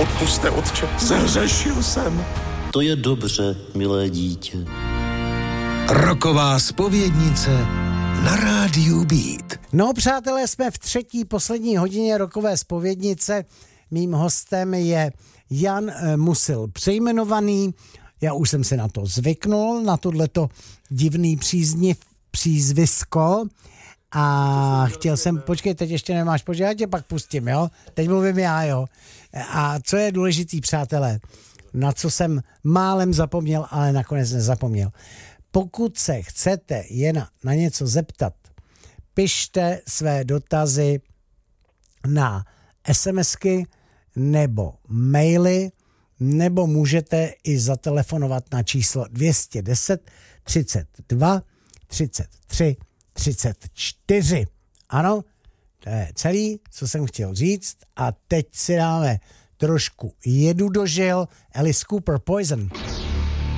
odpuste, otče, zhřešil jsem. To je dobře, milé dítě. Roková zpovědnice na rádiu Beat. No, přátelé, jsme v třetí poslední hodině rokové zpovědnice. Mým hostem je Jan Musil přejmenovaný. Já už jsem se na to zvyknul, na tohleto divný přízvisko. A chtěl jsem, počkej, teď ještě nemáš, počkej, já tě pak pustím, jo? Teď mluvím já, jo? A co je důležitý, přátelé, na co jsem málem zapomněl, ale nakonec nezapomněl. Pokud se chcete jen na něco zeptat, pište své dotazy na SMSky nebo maily, nebo můžete i zatelefonovat na číslo 210 32 33 34. Ano, to je celý, co jsem chtěl říct. A teď si dáme trošku jedu do žil. Alice Cooper, Poison.